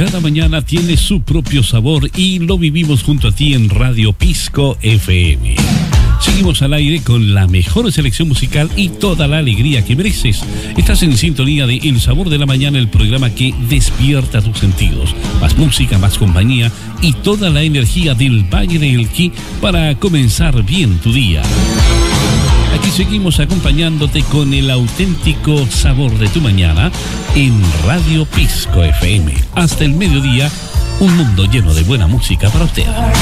Cada mañana tiene su propio sabor y lo vivimos junto a ti en Radio Pisco FM. Seguimos al aire con la mejor selección musical y toda la alegría que mereces. Estás en sintonía de El Sabor de la Mañana, el programa que despierta tus sentidos. Más música, más compañía y toda la energía del Valle del Elqui para comenzar bien tu día. Aquí seguimos acompañándote con el auténtico sabor de tu mañana en Radio Pisco FM. Hasta el mediodía, un mundo lleno de buena música para usted.